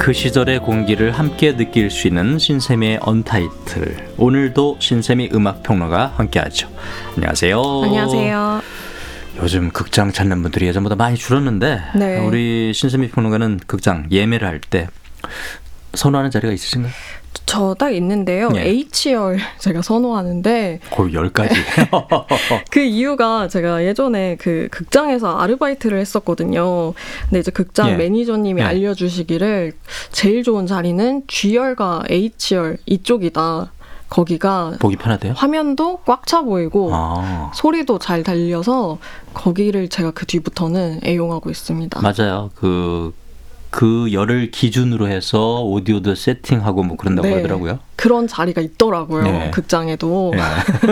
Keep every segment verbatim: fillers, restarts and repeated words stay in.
그 시절의 공기를 함께 느낄 수 있는 신세미의 언타이틀. 오늘도 신세미 음악평론가 함께하죠. 안녕하세요. 안녕하세요. 요즘 극장 찾는 분들이 예전보다 많이 줄었는데 네. 우리 신세미 평론가는 극장 예매를 할 때 선호하는 자리가 있으신가요? 저 딱 있는데요. 예. H열 제가 선호하는데 거의 열 가지. 그 이유가 제가 예전에 그 극장에서 아르바이트를 했었거든요. 근데 이제 극장 예. 매니저님이 예. 알려주시기를 제일 좋은 자리는 G열과 H열 이쪽이다. 거기가 보기 편하대요? 화면도 꽉 차 보이고 아. 소리도 잘 들려서 거기를 제가 그 뒤부터는 애용하고 있습니다. 맞아요. 그, 그 열을 기준으로 해서 오디오도 세팅하고 뭐 그런다고 네. 하더라고요. 그런 자리가 있더라고요. 네. 극장에도. 네.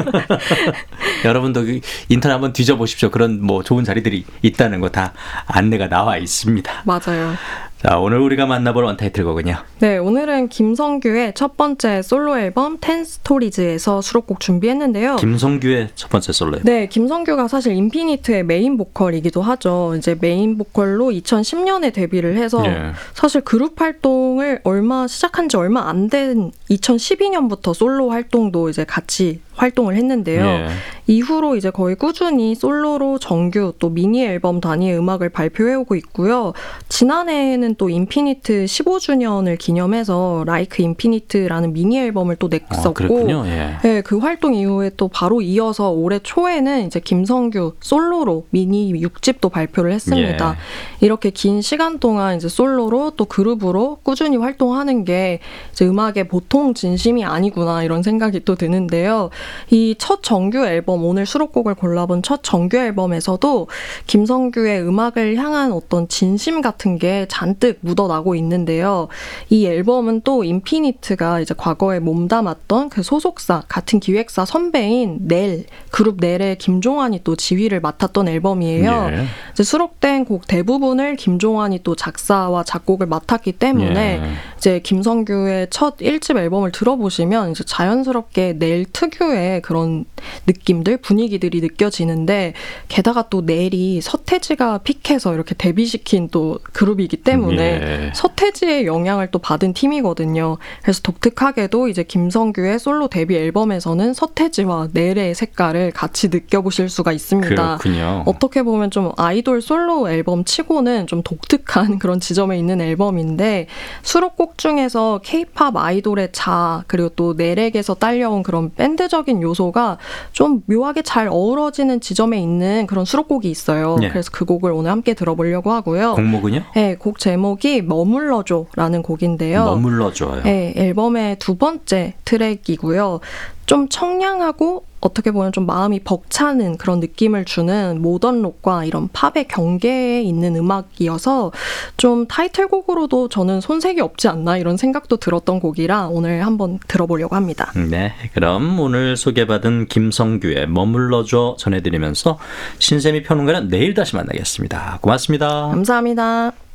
여러분도 인터넷 한번 뒤져보십시오. 그런 뭐 좋은 자리들이 있다는 거 다 안내가 나와 있습니다. 맞아요. 자, 오늘 우리가 만나볼 언타이틀곡은요. 네, 오늘은 김성규의 첫 번째 솔로 앨범 텐 스토리즈에서 수록곡 준비했는데요. 김성규의 첫 번째 솔로. 네, 김성규가 사실 인피니트의 메인 보컬이기도 하죠. 이제 메인 보컬로 이천십 년에 데뷔를 해서 예. 사실 그룹 활동을 얼마 시작한 지 얼마 안 된 이천십이 년부터 솔로 활동도 이제 같이 활동을 했는데요. 예. 이후로 이제 거의 꾸준히 솔로로 정규 또 미니 앨범 단위의 음악을 발표해오고 있고요. 지난해에는 또 인피니트 십오 주년을 기념해서 라이크 인피니트라는 미니 앨범을 또 냈었고, 아, 그랬군요. 예. 네, 그 활동 이후에 또 바로 이어서 올해 초에는 이제 김성규 솔로로 미니 육 집도 발표를 했습니다. 예. 이렇게 긴 시간 동안 이제 솔로로 또 그룹으로 꾸준히 활동하는 게 이제 음악의 보통 진심이 아니구나 이런 생각이 또 드는데요. 이 첫 정규 앨범, 오늘 수록곡을 골라본 첫 정규 앨범에서도 김성규의 음악을 향한 어떤 진심 같은 게 잔뜩 묻어나고 있는데요. 이 앨범은 또 인피니트가 이제 과거에 몸담았던 그 소속사, 같은 기획사 선배인 넬, 그룹 넬의 김종환이 또 지휘를 맡았던 앨범이에요. 예. 이제 수록된 곡 대부분을 김종환이 또 작사와 작곡을 맡았기 때문에 예. 이제 김성규의 첫 일 집 앨범을 들어보시면 이제 자연스럽게 넬 특유의 그런 느낌들, 분위기들이 느껴지는데 게다가 또 넬이 서태지가 픽해서 이렇게 데뷔시킨 또 그룹이기 때문에 예. 서태지의 영향을 또 받은 팀이거든요. 그래서 독특하게도 이제 김성규의 솔로 데뷔 앨범에서는 서태지와 넬의 색깔을 같이 느껴보실 수가 있습니다. 그렇군요. 어떻게 보면 좀 아이돌 솔로 앨범 치고는 좀 독특한 그런 지점에 있는 앨범인데 수록곡 중에서 케이팝 아이돌의 자아 그리고 또 넬에게서 딸려온 그런 밴드적인 요소가 좀 묘하게 잘 어우러지는 지점에 있는 그런 수록곡이 있어요. 예. 그래서 그 곡을 오늘 함께 들어보려고 하고요. 곡목은요? 네, 곡 제목이 머물러줘라는 곡인데요. 머물러줘요. 네, 앨범의 두 번째 트랙이고요. 좀 청량하고 어떻게 보면 좀 마음이 벅차는 그런 느낌을 주는 모던 록과 이런 팝의 경계에 있는 음악이어서 좀 타이틀곡으로도 저는 손색이 없지 않나 이런 생각도 들었던 곡이라 오늘 한번 들어보려고 합니다. 네, 그럼 오늘 소개받은 김성규의 머물러줘 전해드리면서 신세미 평론가는 내일 다시 만나겠습니다. 고맙습니다. 감사합니다.